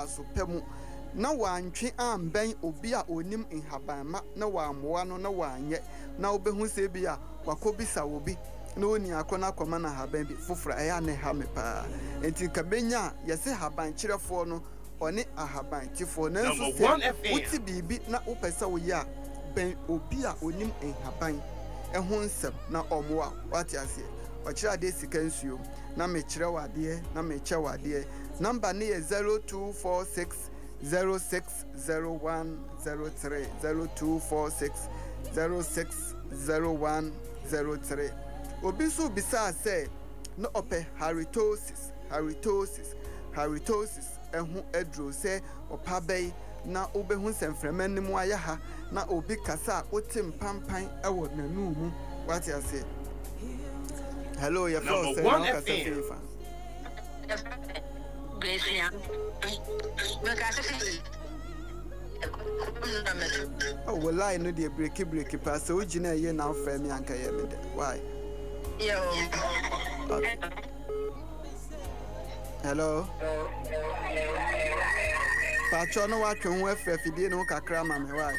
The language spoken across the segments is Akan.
asopemu na wantwe amben obi a onim nhabanma na wamoa no na wanye na obehu se bi a wakobisa obi na oni akona akoma na haban bi foforo eya ne ha me pa enti ka benya yese haban kirefo no oni ahaban tifo na nso uti bibi na upesa wo ya ben obi a onim nhaban ehun nsem na omoa wati ase okira de sika nsuo na me kire wade na me che wade number ne 0246 060103 0246 060103 obi so bisa say no ope halitosis ehu edro say opabei na obehu semfrema nimu ayaha na obi kasa otim pampan ewo nanu mu wati ase hello your flow say no kasa fefa Gracia. Oh, well, I know the breaky pass. So, you know, you're now family and why? Yo. Okay. Hello. Patrono, what can we if you didn't know Kakra, why?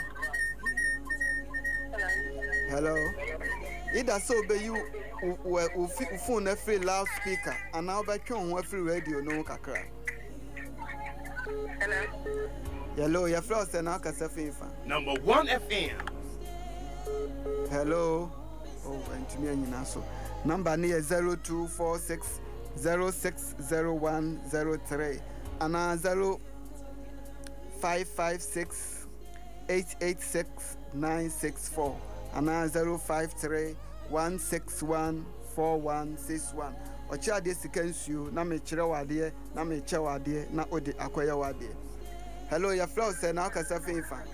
Hello. It does so be you who phone a free loudspeaker and now back on free radio no Kakra. Hello. Hello, your frost and Alcasa Fifa. Number 1 FM. Hello. Oh, and to me and also. Number near 0246 060103 and 0556 886 964 and 053 161 4161. Ocha de sikensu na me kire wade na me che wade na ode akoya wade. Hello, your flow say na kasa fifa.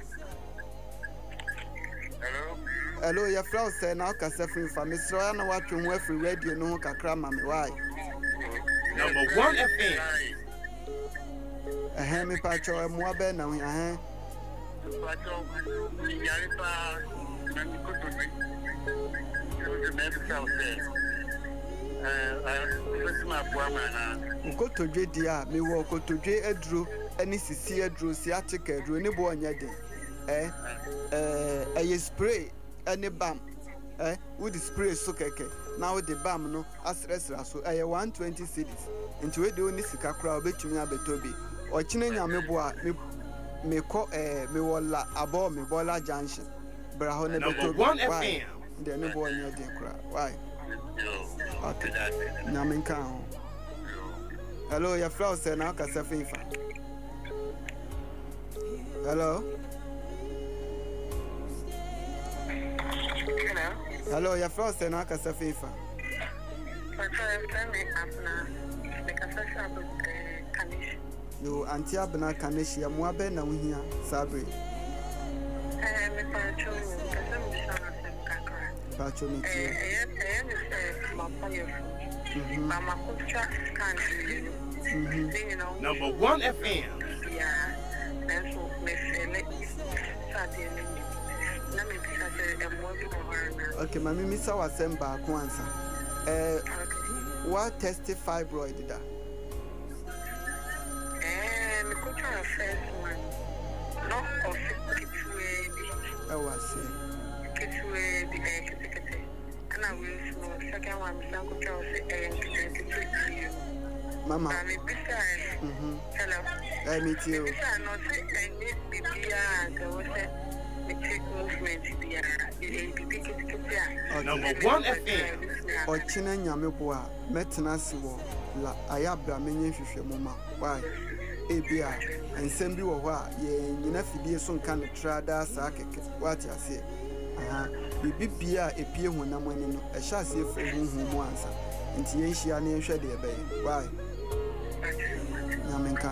Hello, your flow say na kasa fifa. Mr. Ya na watwe ho afri radio no kakra ma me why. Number 1 FM. Me pacho mo abe na hu Pacho yari pa na nikoto Nkotodwe dia me wo kotodwe eduro ani sisi eduro siatic eduro ni bo onya den ye spray ani bam with the spray so keke now with the bam no asresra so 120 cedis nti we de oni sika kra obetumi abetobi ochine nyame bo a me ko me wola abo me bola junction braho ne betobi the new boy near the crowd. Why? Okay. Namin Kang. Hello, your flow say now Casa Fifa. Hello? Hello. Hello, your flow say now Casa Fifa. You Auntie Abna Kanish, ya Muabe na Wihia, Sabri. Pacho me too. Number 1 FM. Yeah, that's what me okay, Mammy Missa was sent back once. What tested fibroid da? Me could try first one. Not of it. I was saying. Mama. Hello. I meet you. Number 1 FM. Ochina nyameboa metena siwo la ayabra menye hwehwe moma. Why? Ebia ensem bi wo ho a ye nyina fidie so nka ne trada sa keke. What you say? Bibia epie honam ani no ehya ase efre huhu mu ansa nti ye hia na ehwe de ebe why nyamenka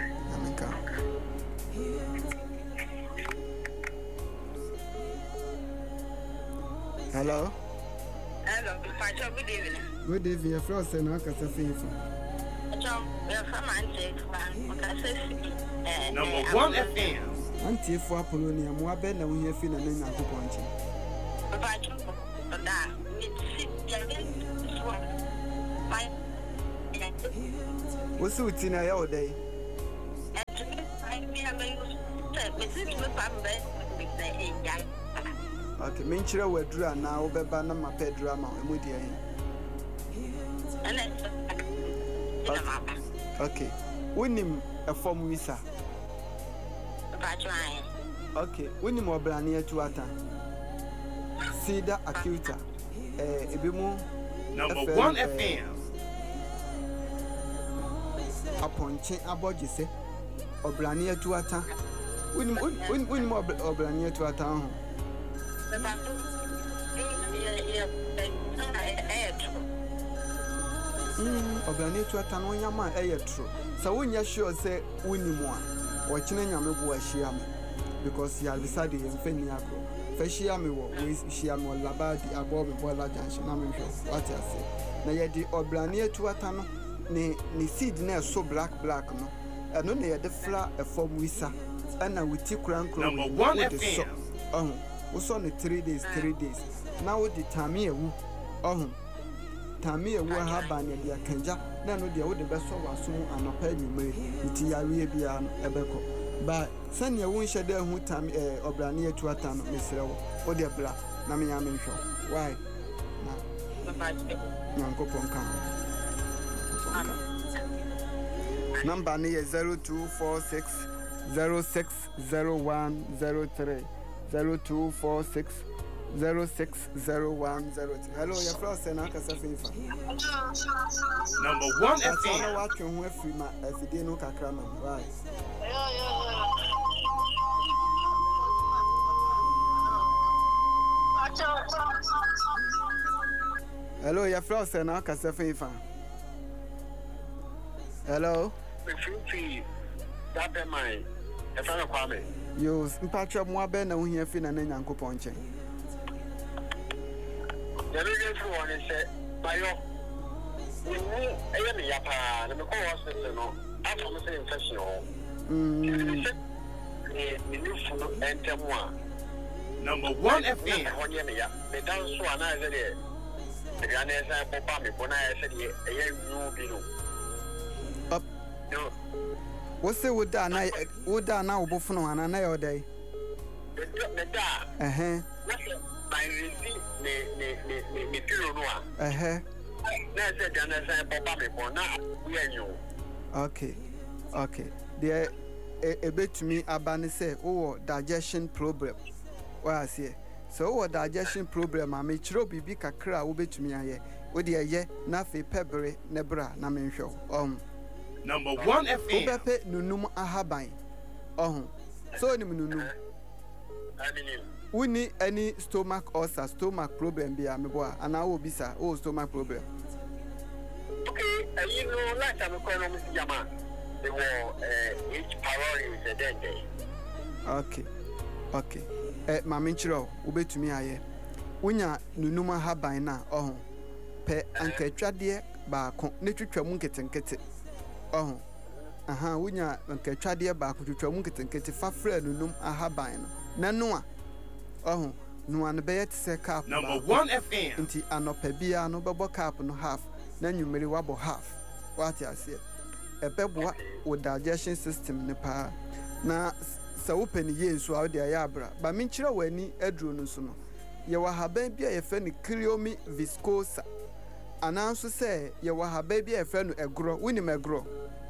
hello Pacho, good evening. Good evening, your friend say na kasa fifa Pacho, we are from Number 1 FM. Auntie for Apollonia mo abe na wo hia fi na nya koponche Pacho, da What's uti na ya odai? Okay, menchira wadura na obeba na mapedra ma emudi ayi. Okay. Unim a form visa. Okay, unim obrani etuata. Sida acuta. Ebimu Number 1 FM. Aponche abojise. Obrani etuata. Unim obrani etuata ho. Obrani etuata no nyama true. So wonya sure say unimu a wochine nyame bo ahia me because you have decided in feni akro. Feshia me wo we shia me labadi abo me bola junction na me hwe what I say. Na ye di obrani etuata no ne seed na so black no. Eno na ye de fla e form wisa. Ana wuti krankro. Number 1 FM. We saw the 3 days. Now the Tammy ewu. Tammy ewu haban ya dia kenja. Na no dia wo de beso waso anopa nyume. Nti yawe bia ebeko. Ba sane ya won hyede hu Tammy obrane etuata no mesre wo. O de bra na me ya me hwo. Why? Na Nyankopon kan. Number ni 0246 060103. 0246 060103. Hello, your first and Akasa Fifa. Number 1 FM. I know what you want free my if you didn't know Kakrama. Right. Hello, your first and Akasa Fifa. Hello. That my Kwame. You mpatwa mo abe na ohia fi na Nyankopon nche. The reason for one is bayo. We eye me yapa na me ko hospital no. After me say infection o. Me new food enter mo. Number 1 FM. Onye me ya. Me dan so ana ze de. The gane say papa me bona say de eye new bi no. Up. No. What's it with that? Would that now be fun and another day? The my receipt, me pillow noa. That's it, and I say, Papa, me for now, we are you. Okay. There a bit to me, Abani say, oh, digestion problem. Well, I say, so, digestion problem, I may throw be kakra, will be to me, I would ye, Nafi Pebble, Nebra, Namin show. Number 1 FM. Obepe nunum ahaban. So ni nunum. We need any stomach ulcer, stomach problem be ameboa. And I will be sir, stomach problem. Okay, you know, last time I called Mr. Yama, they were H. Paroli is a dead day. Okay. Maminchiro, ube to me aye. Unya nunum ahaban na pe anke twade ba ko ne twetwa mu nketenkete. Wunya nketwa de ba akotwatwa mu nketenkete fafra nunum ahaban no nanu a no an be yet se cap Number 1 FM nti anopa bia no bebo cap no half na nwumere wabo half what I say ebeboa with digestion system ne pa na sa open ye nso a de ayabra ba menkyira wani aduro no so no ye wa haban bia ye fe ne criomi viscosa ananso se ye wa haban bia ye fe no egro woni megro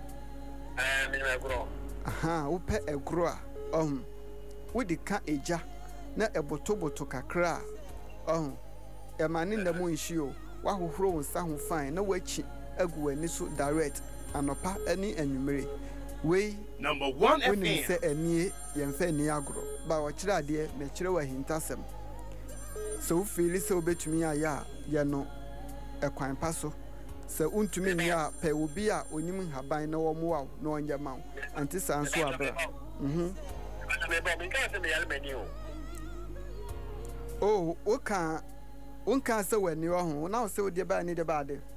Upe egro a wodi ka eja na ebotoboto kakra e mane na mu nhio wa hohoro wonsa ho fine na wachi agu ani so direct anopa ani anwumere we number 1 FM woni se anie yemfa ni agro ba wo kire ade me kire wa hintasem so feel se obetumi aya ye no ekwan paso se untumi nya pe obi a onyim haban na wo mo na onye ma anti sanso abra oh unka se wani ho na se odi ba ni de ba de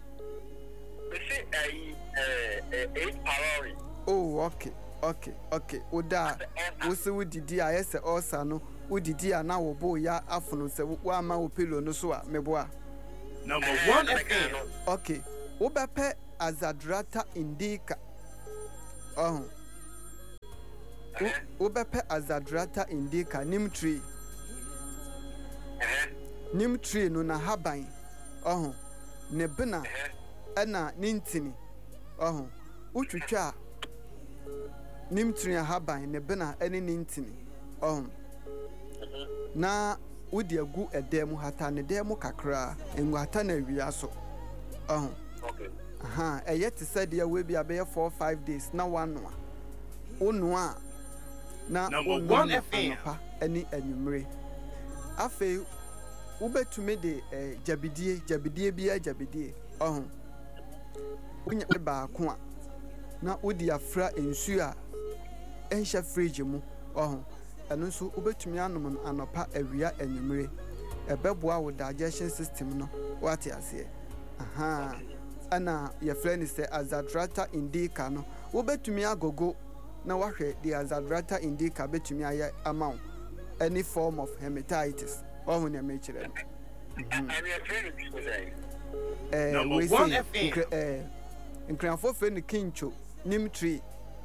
oh okay oda wo se wodidi a yese osa no wodidi a na wo bo ya afono se wo ama wo pelo no so a meboa number 1 FM okay wo bepe azadrata indica Ubepe Azadirachta indica nim tree. Nim tree no na haban. Ne bena ena nintini. Utwitwa nim tree haban ne bena ene nintini. Na udi agu edemu hata ne demu kakra engu hata na wiya so. Okay. Yet said there will be a 4-5 days. Now one. Onwa na Number 1 FM any enumere afi ubetumi de jabidie bia jabidie unya ba ko a na udi afra ensu a enhye fridge mu eno nso ubetumi anom anopa awia enumere ebeboa wo digestion system no what ase ana your friend is Azadirachta indica no ubetumi agogo na wahwe the Azadirachta indica betumi aye amount any form of hepatitis ohun na mechire Number we 1 say FM. Nkranfo fe ne kincho nim tree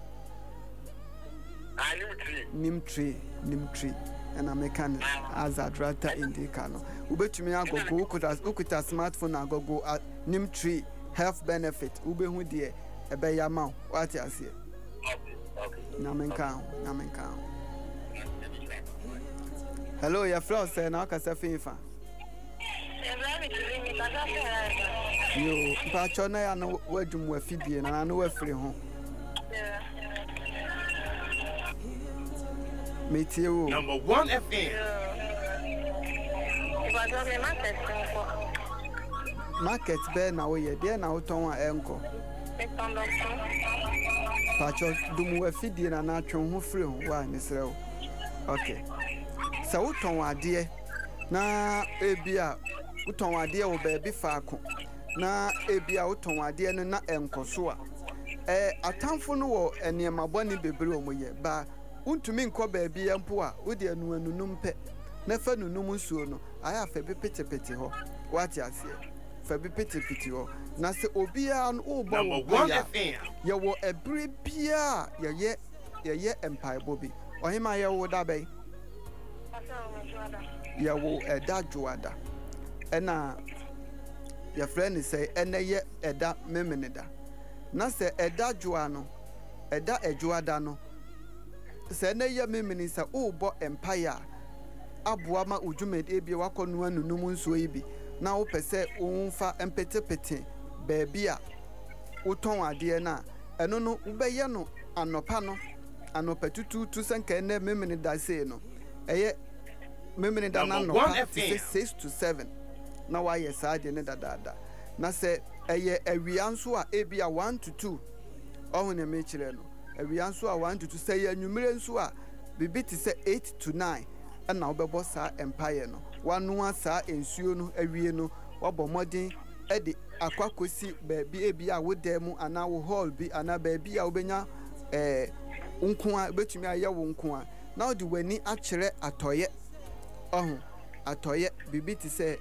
and American Azadirachta indica no ubetumi agogo ukuta smartphone agogo nim tree health benefit ubehu de ebe ya ma what you say Namenka. Hello, your friend say na ka se fifa. Yo, pa chona ya no wadum wa fidie na no wa firi ho. Metie wo. Number 1 FM. Market be na wo ye de na wo ton a enko. Pacho dum wa fidie na na twon ho firi ho wa ni sere wo. Okay. Sa wo ton ade na ebia wo ton ade wo ba bi faako. Na ebia wo ton ade no na enkoso a. Atamfo no wo eniema boni bebre omo ye ba untumi nko ba bia mpo a wo de anu anunum pe na fa nunum nsuo no aya fa bi petepete ho what you say fa bi petepete ho na se obia no wo ba wo ya wo ebre bia ye empire bobi ohima ye wo da bai ya wo eda juada ena your friend say ene ye eda memeneda na se eda jua no eda ejuada no se na ye memeni sa ubo empire aboa ma ujumede bi wakonu anunum nso ibi na wo pese unfa empetepete baabi a uton ade na eno no ubeye no anopa no anopa tutu senka na memeni da sei no eye memeni da na no 6 to 7 na wa ye saade ne dadada na se eye awia nso a ebia 1 to 2 ohun na mechire no awia nso a 1 to 2 say anwumire nso a bibiti say 8 to 9 na obebo saa empire no wanu saa ensuo no awie no wabɔ modern de akwakosi baabi ebia wodemu ana wo hall bi ana baabi a wobenya nko a betumi aye wo nko a na odi wani akyere atoye atoye bibiti say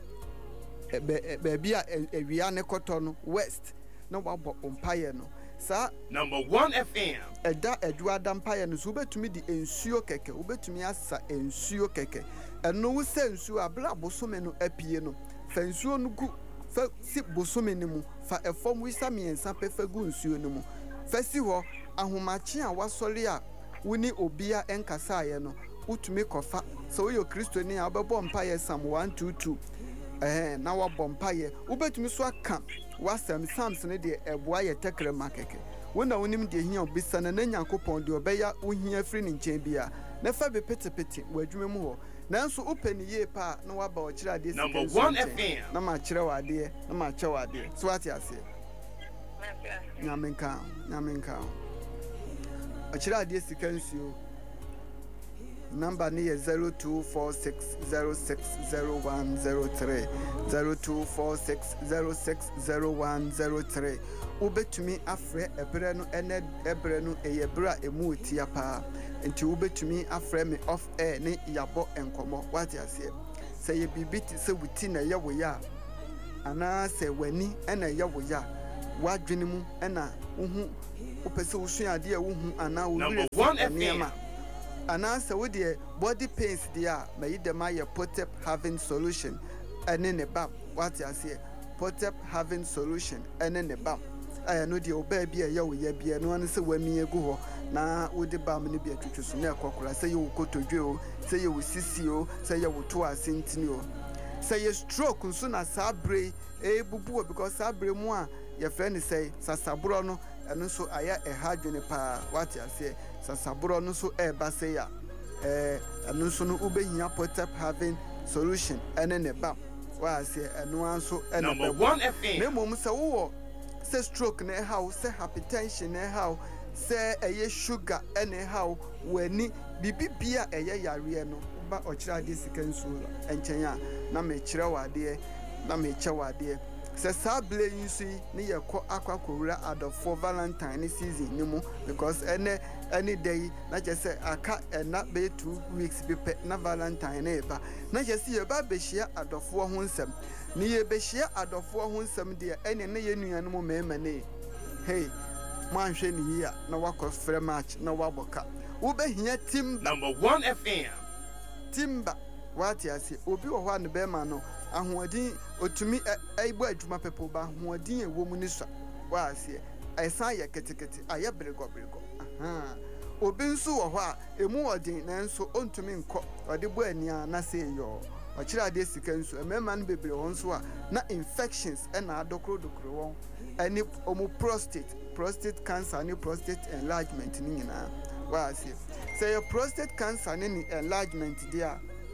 baabi a awia ne kɔtɔ no west na wabɔ empire no sa number 1 FM eda eduada empire no so betumi di ensuo keke obetumi asa ensuo keke eno wo se ensuo abla bosome no apie no fa ensuo no gu fa si bosome no mu fa efom wisa miensa pefa gu ensuo no mu fa si ho ahomache a wasori a woni obia enkasa aye no utumi kofa so wo yo kristoni a obebo empire sam 122 na wabɔ mpaye ubetumi so aka wasam sams ne de eboa ye tekre makeke wona wonim de hia obisa na nyankopɔn de obeya wohia firi ne nkyɛn bia na fa be petepete wadwuma mu ho nanso opani ye pa na waba o kyerɛ ade number 1 FM na ma kyerɛ wade na ma kyerɛ wade so ate ase nyamenka o kyerɛ ade sika nsuo number ni 0246060103 0246060103 ubetumi afre ebre no ene ebre no eyebra emu otia pa enti ubetumi afre me off air ne yabo enkomo what you say say ye bibiti say wuti na ye wo ya ana say wani ena ye wo ya wadwene mu ɛna wohu wopɛ sɛ wosua adeɛ a wohu anaa Number wowere one nneɛma FM. anaasɛ wodeɛ body pains deɛ a mayi dɛm ayɛ potep having solution ɛne ne bam wate aseɛ potep having solution ɛne ne bam ɛyɛ no deɛ ɔbaa bi a ɛyɛ wo yɛ bia no ano sɛ w'ani agu hɔ na wode bam no bi atwitwi so na ɛkɔkora sɛ yɛwo kotodwe o sɛ yɛwo sisi o sɛ yɛwo to ase ntini o sɛ yɛ stroke nso na saa bere ɛbubu wɔ because saa bere mu a yɛfrɛ ne sɛ sasaborɔ no ɛno nso ayɛ ɛha adwene paa wate aseɛ sasaborɔ no nso ɛɛba sɛ a ɛno nso no wobɛhia potep having solution ɛne ne bam waaseɛ ɛno ara nso ɛne Number bɛbɔ. 1 FM. na mmom sɛ wowɔ sɛ stroke na ɛhaw sɛ hypertension na ɛhaw sɛ ɛyɛ sugar ɛna ɛhaw w'ani bibibia ɛyɛ yareɛ no woba ɔkyerɛ adeɛ sika nsuo nkyɛn a na mekyerɛ wɔ adeɛ na mekyɛ wɔ adeɛ sɛ saa bere yi nso yi ne yɛkɔ akɔwura adɔfoɔ valentine ne season ne mu because ɛnɛ ɛne da yi na kyerɛ sɛ aka ɛna bɛyɛ 2 weeks bi pɛ na valentine ne ɛba na kyerɛ sɛ yɛba abɛhyia adɔfoɔ ho nsɛm ne yɛbɛhyia adɔfoɔ ho nsɛm deɛ ɛne ne yɛ nuanom mmarima ne hei moanhwɛ ne yie a na wakɔ frɛ match na wabɔ ka wobɛhia timba Number 1 FM. timba wate ase obi wɔ hɔ a ne bɛrima no ahoɔden otumi ɛbɔ adwuma pɛpɛ ba ahoɔden ɛwɔ mu ne sua waaseɛ ɛsan yɛ ketekete ayɛ beregɔberegɔ obi nso wɔ hɔ a emu ɔden nanso ontumi nkɔ ɔde bɔ ani a na sɛ yɔ ɔkyerɛ adeɛ sika nso mmarima no bebree wɔn nso a na infections ɛna adokorodokoro wɔn ɛne ɔmo prostate cancer ne prostate enlargement ne nyinaa waaseɛ sɛ yɛ prostate cancer ne enlargement deɛ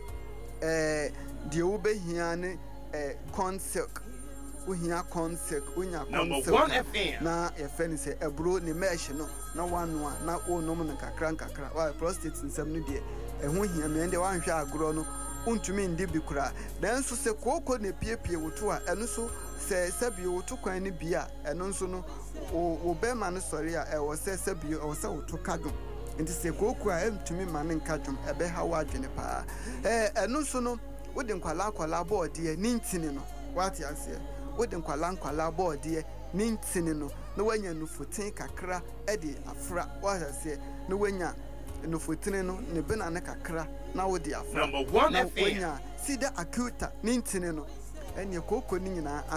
a deɛ wobɛhia ne corn silk wohia corn silk wonya corn Number silk 1 FM. na yɛfɛ no sɛ aburo ne mesh no na wanoa na wonom no nkakra wa prostate nsɛm no deɛ ɛho hia me ɛndeɛ woanhwɛ agorɔ no wontumi ndi bi koraa nanso sɛ kooko na piepie wo to a ɛno so sɛ sɛbio wo to kwan no bi a ɛno nso no wo bɛrima no sɔre a ɛwɔ sɛ sɛbio ɛwɔ sɛ wo to ka dwom nti sɛ kooko a ɛntumi ma ne nka dwom ɛbɛha wo adwene paa ɛno nso no wode nkwalaa bɔɔdeɛ ne ntini no wate aseɛ wode nkwalaa bɔɔdeɛ ne ntini no na wanya nufoten kakra ɛde afra wate aseɛ na wanya nufotene no ne bena ne kakra na wode afra Number 1 na FM. wanya sida acuta ne ntini no ɛneɛ kooko no nyinaa